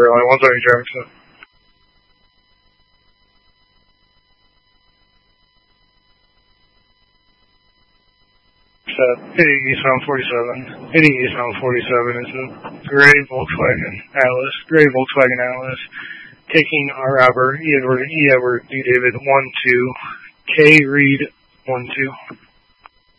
Airline 130 traffic stop. Hitting eastbound 47. Hitting eastbound 47 is a gray Volkswagen Atlas. Taking our robber, E. Edward D. David 12, K. Reed 12.